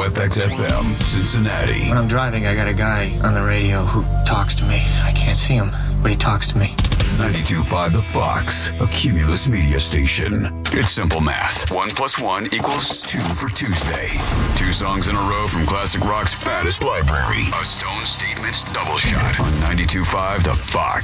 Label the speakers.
Speaker 1: WFXFM, Cincinnati.
Speaker 2: When I'm driving, I got a guy on the radio who talks to me. I can't see him, but he talks to me.
Speaker 1: 92.5 The Fox, a Cumulus media station. It's simple math. 1 + 1 = 2 for Tuesday. 2 songs in a row from classic rock's fattest library. A Stone Statements double shot on 92.5 The Fox.